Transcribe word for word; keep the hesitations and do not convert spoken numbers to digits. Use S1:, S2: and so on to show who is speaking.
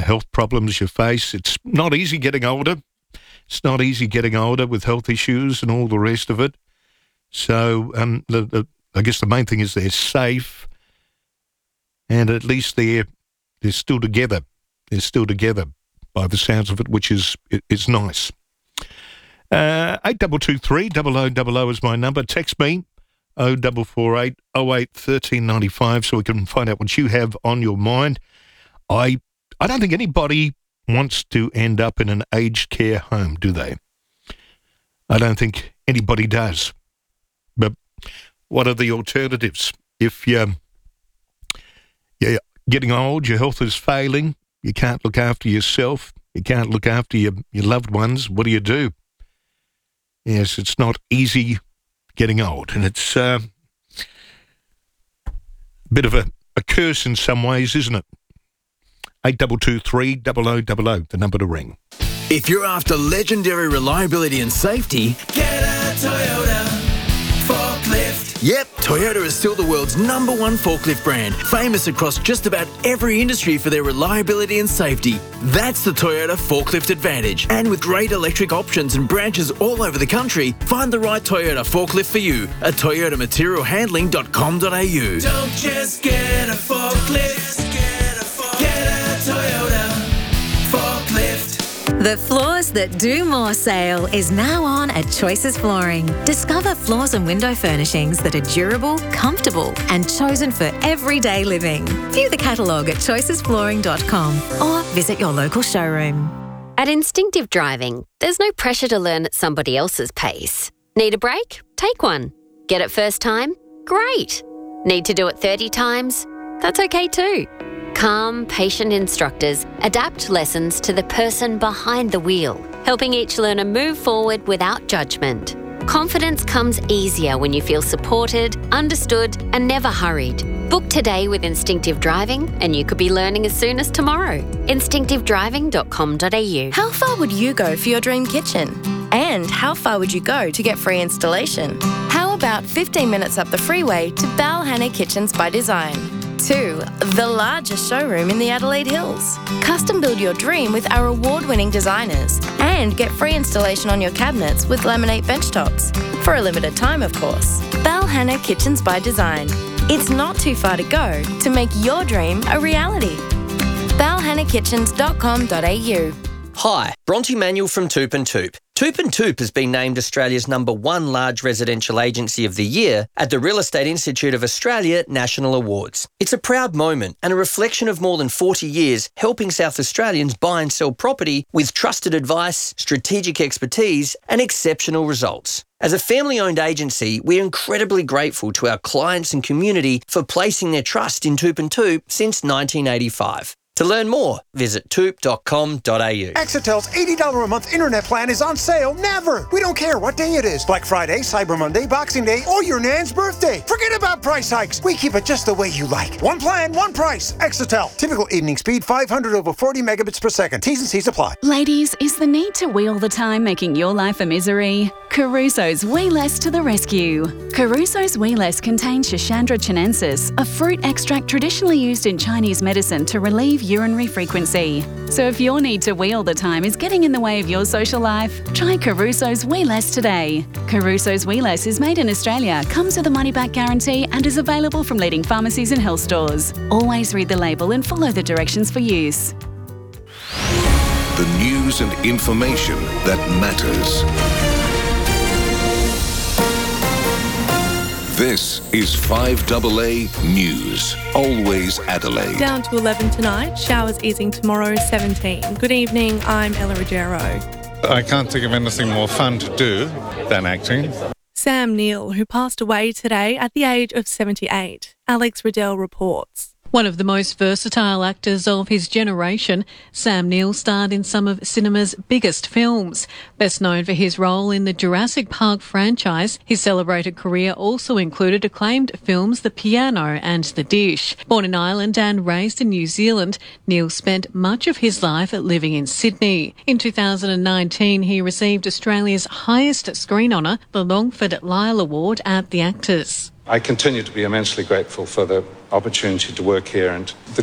S1: health problems you face. It's not easy getting older. It's not easy getting older with health issues and all the rest of it. So um, the, the, I guess the main thing is they're safe, and at least they're they're still together. They're still together by the sounds of it, which is is nice. Uh, eight double two three double o double o is my number. Text me oh double four eight oh eight thirteen ninety five so we can find out what you have on your mind. I I don't think anybody wants to end up in an aged care home, do they? I don't think anybody does. But what are the alternatives? If you're, you're getting old, your health is failing, you can't look after yourself, you can't look after your, your loved ones, what do you do? Yes, it's not easy getting old, and it's uh, a bit of a, a curse in some ways, isn't it? eight double two three double o double o, the number to ring.
S2: If you're after legendary reliability and safety,
S3: get a Toyota forklift.
S2: Yep, Toyota is still the world's number one forklift brand, famous across just about every industry for their reliability and safety. That's the Toyota Forklift Advantage. And with great electric options and branches all over the country, find the right Toyota forklift for you at toyota material handling dot com dot a u.
S3: Don't just get a forklift, get a, forklift. Get a Toyota forklift.
S4: The Floors That Do More sale is now on at Choices Flooring. Discover floors and window furnishings that are durable, comfortable, and chosen for everyday living. View the catalogue at choices flooring dot com or visit your local showroom.
S5: At Instinctive Driving, there's no pressure to learn at somebody else's pace. Need a break? Take one. Get it first time? Great. Need to do it thirty times? That's okay too. Calm, patient instructors adapt lessons to the person behind the wheel, helping each learner move forward without judgment. Confidence comes easier when you feel supported, understood, and never hurried. Book today with Instinctive Driving and you could be learning as soon as tomorrow. instinctive driving dot com dot a u.
S6: How far would you go for your dream kitchen? And how far would you go to get free installation? How about fifteen minutes up the freeway to Balhanna Kitchens by Design? Two, the largest showroom in the Adelaide Hills. Custom build your dream with our award-winning designers and get free installation on your cabinets with laminate benchtops. For a limited time, of course. Balhanna Kitchens by Design. It's not too far to go to make your dream a reality. balhanna kitchens dot com dot a u.
S7: Hi, Bronte Manuel from Toop and Toop. Toop and Toop has been named Australia's number one large residential agency of the year at the Real Estate Institute of Australia National Awards. It's a proud moment and a reflection of more than forty years helping South Australians buy and sell property with trusted advice, strategic expertise and exceptional results. As a family-owned agency, we're incredibly grateful to our clients and community for placing their trust in Toop and Toop since nineteen eighty-five. To learn more, visit toop dot com dot a u.
S8: Exitel's eighty dollars a month internet plan is on sale never. We don't care what day it is. Black Friday, Cyber Monday, Boxing Day, or your nan's birthday. Forget about price hikes. We keep it just the way you like. One plan, one price. Exitel. Typical evening speed five hundred over forty megabits per second. T's and C's apply.
S9: Ladies, is the need to wheel the time making your life a misery? Caruso's Wee Less to the rescue. Caruso's Wee Less contains Schisandra chinensis, a fruit extract traditionally used in Chinese medicine to relieve urinary frequency. So if your need to wheel the time is getting in the way of your social life, try Caruso's Wee Less today. Caruso's Wee Less is made in Australia, comes with a money-back guarantee and is available from leading pharmacies and health stores. Always read the label and follow the directions for use.
S10: The news and information that matters. This is five A A News. Always Adelaide.
S11: Down to eleven tonight. Showers easing tomorrow, seventeen. Good evening, I'm Ella Ruggiero.
S12: I can't think of anything more fun to do than acting.
S11: Sam Neill, who passed away today at the age of seventy-eight. Alex Riddell reports.
S13: One of the most versatile actors of his generation, Sam Neill starred in some of cinema's biggest films. Best known for his role in the Jurassic Park franchise, his celebrated career also included acclaimed films The Piano and The Dish. Born in Ireland and raised in New Zealand, Neill spent much of his life living in Sydney. In two thousand nineteen, he received Australia's highest screen honour, the Longford Lyle Award at the Actors.
S12: I continue to be immensely grateful for the opportunity to work here and the